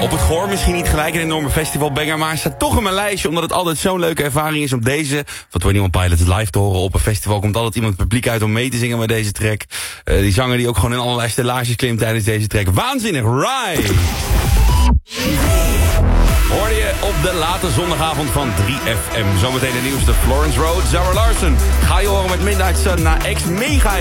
Op het Goor misschien niet gelijk een enorme festivalbanger, maar staat toch in mijn lijstje, omdat het altijd zo'n leuke ervaring is om deze, van 21 Pilots, live te horen op een festival. Komt altijd iemand het publiek uit om mee te zingen met deze track. Die zanger die ook gewoon in allerlei stellages klimt tijdens deze track. Waanzinnig, right! Hoorde je op de late zondagavond van 3FM. Zometeen de nieuwste Florence Road, Zara Larsson. Ga je horen met Midnight Sun na ex-mega